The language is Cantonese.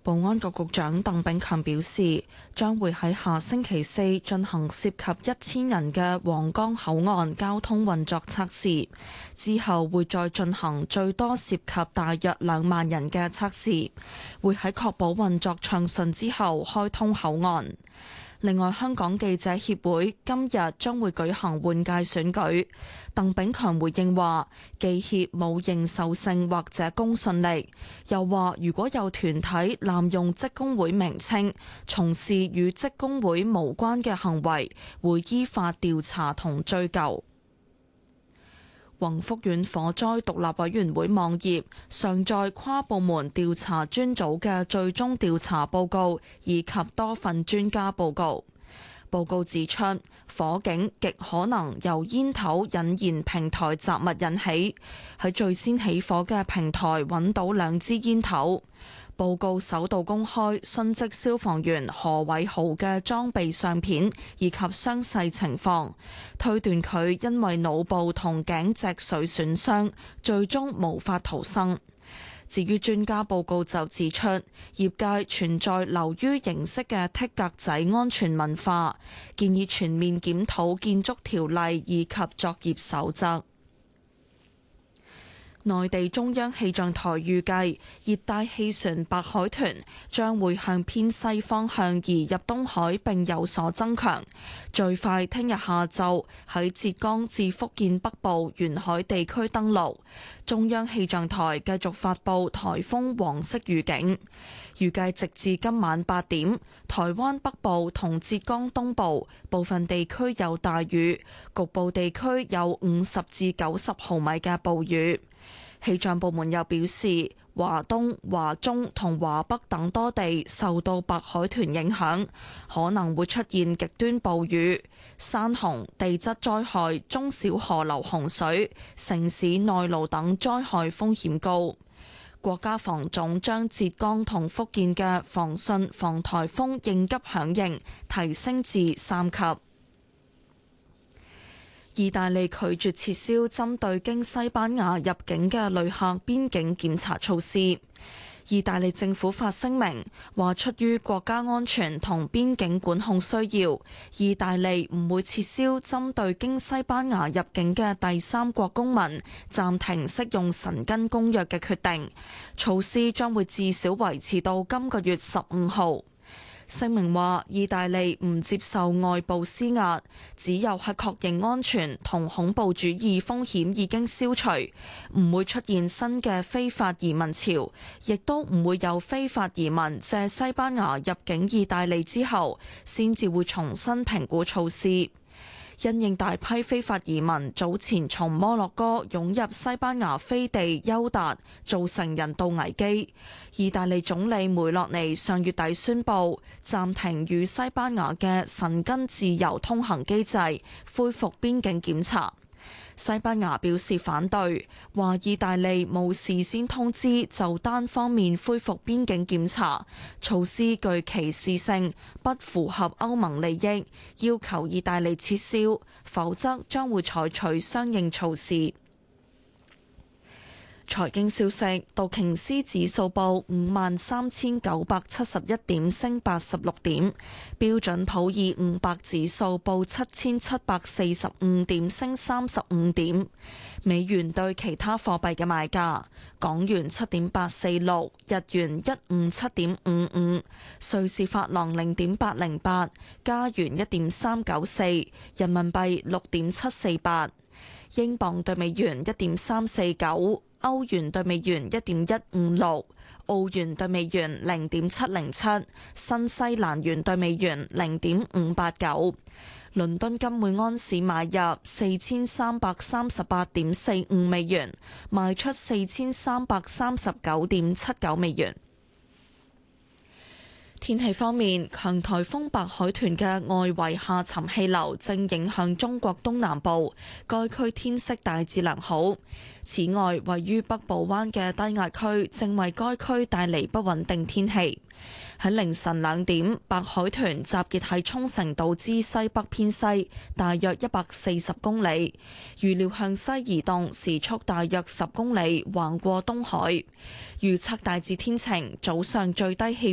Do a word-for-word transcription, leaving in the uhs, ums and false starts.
保安局局長鄧炳強表示，將會喺下星期四進行涉及一千人嘅皇崗口岸交通運作測試，之後會再進行最多涉及大約兩萬人嘅測試，會喺確保運作暢順之後開通口岸。另外，香港記者協會今日將會舉行換屆選舉。鄧炳強回應話，記協冇認受性或者公信力，又話如果有團體濫用職工會名稱，從事與職工會無關嘅行為，會依法調查同追究。宏福苑火災獨立委員會網頁上載跨部門調查專組嘅最終調查報告以及多份專家報告。報告指出，火警極可能由煙頭引燃平台雜物引起。喺最先起火嘅平台揾到兩支煙頭。報告首度公開殉職消防員何偉豪嘅裝備相片以及傷勢情況，推斷佢因為腦部同頸脊髓損傷，最終無法逃生。至於專家報告就指出，業界存在流於形式嘅剔格仔安全文化，建議全面檢討建築條例以及作業守則。內地中央氣象台預計，熱帶氣旋白海豚將會向偏西方向移入東海並有所增強，最快聽日下晝喺浙江至福建北部沿海地區登陸。中央氣象台繼續發布颱風黃色預警，預計直至今晚八點，台灣北部同浙江東部部分地區有大雨，局部地區有五十至九十毫米嘅暴雨。氣象部門又表示，華東、華中同華北等多地受到白海豚影響，可能會出現極端暴雨、山洪、地質災害、中小河流洪水、城市內澇等災害風險高。國家防總將浙江同福建嘅防汛防颱風應急響應提升至三級。意大利拒絕撤銷針對經西班牙入境嘅旅客邊境檢查措施。意大利政府發聲明話，出於國家安全同邊境管控需要，意大利唔會撤銷針對經西班牙入境嘅第三國公民暫停適用申根公約嘅決定。措施將會至少維持到今個月十五號。聲明話，意大利唔接受外部施壓，只有喺確認安全同恐怖主義風險已經消除，唔會出現新嘅非法移民潮，亦都唔會有非法移民借西班牙入境意大利之後，先至會重新評估措施。因應大批非法移民早前從摩洛哥湧入西班牙飛地休達，造成人道危機，意大利總理梅洛尼上月底宣布暫停與西班牙嘅申根自由通行機制，恢復邊境檢查。西班牙表示反對，話意大利冇事先通知就單方面恢復邊境檢查，措施具歧視性，不符合歐盟利益，要求意大利撤銷，否則將會採取相應措施。財經消息，道瓊斯指數報五萬三千九百七十一點，升八十六點；標準普爾五百指數報七千七百四十五點，升三十五點。美元對其他貨幣嘅賣價：港元七點八四六，日元一五七點五五，瑞士法郎零點八零八，加元一點三九四，人民幣六點七四八，英鎊對美元一點三四九。歐元對美元一點一五六，澳元對美元零點七零七，新西蘭元對美元零點五八九。倫敦金每安士買入四千三百三十八點四五美元，賣出四千三百三十九點七九美元。天氣方面，強颱風白海豚嘅外圍下沉氣流正影響中國東南部，該區天色大致良好。此外，位於北部灣嘅低壓區正為該區帶嚟不穩定天氣。喺凌晨兩點，白海豚集結喺沖繩島之西北偏西，大約一百四十公里，預料向西移動，時速大約十公里，橫過東海。預測大致天晴，早上最低氣